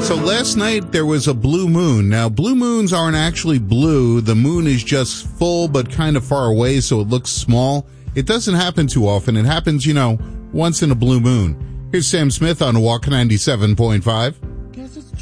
So last night there was a blue moon. Now, blue moons aren't actually blue. The moon is just full but kind of far away, so it looks small. It doesn't happen too often. It happens, once in a blue moon. Here's Sam Smith on Walk 97.5.